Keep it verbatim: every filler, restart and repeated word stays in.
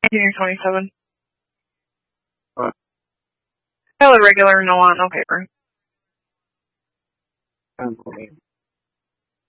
nineteen or twenty-seven. What? Hello, regular, no want, no paper. ten twenty.